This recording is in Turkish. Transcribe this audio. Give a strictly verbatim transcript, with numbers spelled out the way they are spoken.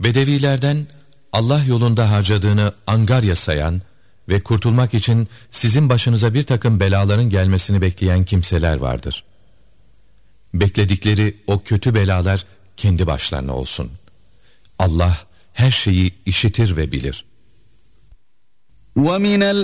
Bedevilerden Allah yolunda harcadığını angarya sayan ve kurtulmak için sizin başınıza bir takım belaların gelmesini bekleyen kimseler vardır. Bekledikleri o kötü belalar kendi başlarına olsun. Allah her şeyi işitir ve bilir. وَمِنَ